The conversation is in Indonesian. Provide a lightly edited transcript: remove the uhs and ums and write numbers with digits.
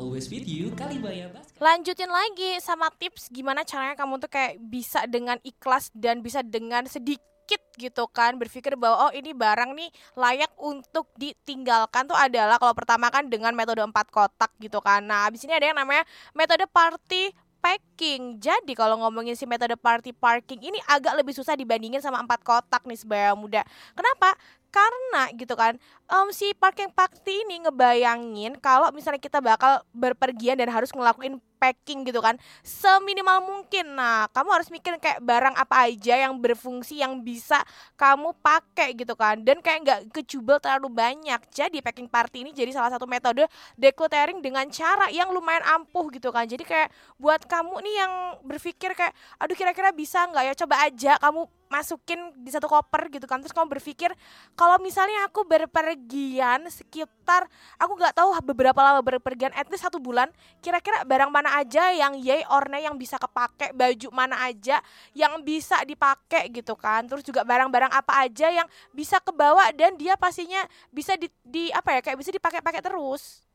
always with you, Kalibaya Basket. Lanjutin lagi sama tips gimana caranya kamu tuh kayak bisa dengan ikhlas dan bisa dengan sedikit gitu kan berpikir bahwa oh ini barang nih layak untuk ditinggalkan tuh adalah kalau pertama kan dengan metode 4 kotak gitu kan. Nah abis ini ada yang namanya metode party packing. Jadi kalau ngomongin si metode party parking ini agak lebih susah dibandingin sama 4 kotak nih sebaya muda. Kenapa? Karena gitu kan si parking party ini ngebayangin kalau misalnya kita bakal berpergian dan harus ngelakuin packing gitu kan seminimal mungkin. Nah kamu harus mikir kayak barang apa aja yang berfungsi yang bisa kamu pakai gitu kan dan kayak nggak kecubel terlalu banyak. Jadi packing party ini jadi salah satu metode decluttering dengan cara yang lumayan ampuh gitu kan. Jadi kayak buat kamu nih yang berpikir kayak aduh kira-kira bisa nggak ya, coba aja kamu masukin di satu koper gitu kan. Terus kamu berpikir kalau misalnya aku berpergian sekitar aku nggak tahu beberapa lama berpergian at least 1 bulan, kira-kira barang mana aja yang yay or nay yang bisa kepake, baju mana aja yang bisa dipakai gitu kan. Terus juga barang-barang apa aja yang bisa kebawa dan dia pastinya bisa di apa ya kayak bisa dipakai-pakai terus.